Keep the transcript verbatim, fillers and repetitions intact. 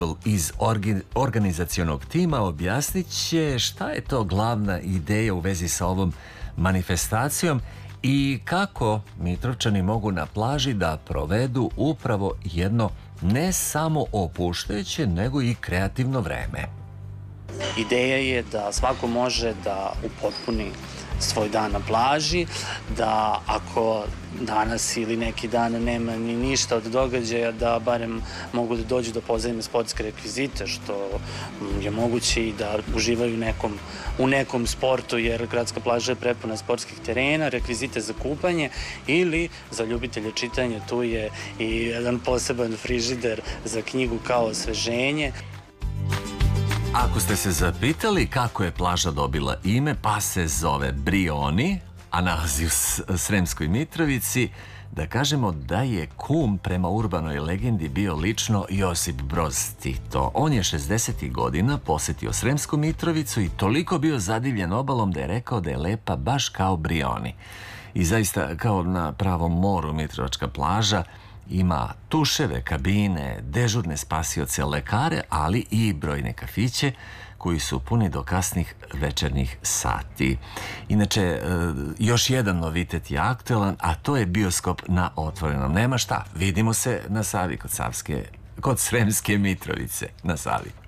iz organizacionog tima objasnit će šta je to glavna ideja u vezi sa ovom manifestacijom i kako Mitrovčani mogu na plaži da provedu upravo jedno ne samo opuštajuće, nego i kreativno vreme. Ideja je da svako može da upotpuni svoj dan na plaži, da ako danas ili neki dan nema ni ništa od događaja, da barem mogu da dođu da pozajme sportske rekvizite, što je moguće i da uživaju nekom, u nekom sportu, jer gradska plaža je prepuna sportskih terena, rekvizite za kupanje ili za ljubitelje čitanja tu je i jedan poseban frižider za knjigu kao osveženje. Ako ste se zapitali kako je plaža dobila ime, pa se zove Brioni, a nalazi u Sremskoj Mitrovici, da kažemo da je kum prema urbanoj legendi bio lično Josip Broz Tito. On je šezdesetih godina posetio Sremsku Mitrovicu i toliko bio zadivljen obalom da je rekao da je lepa baš kao Brioni. I zaista, kao na pravom moru Mitrovačka plaža, ima tuševe, kabine, dežurne spasioce, lekare, ali i brojne kafiće koji su puni do kasnih večernjih sati. Inače, još jedan novitet je aktuelan, a to je bioskop na otvorenom. Nema šta, vidimo se na Savi kod Savske, kod Sremske Mitrovice na Savi.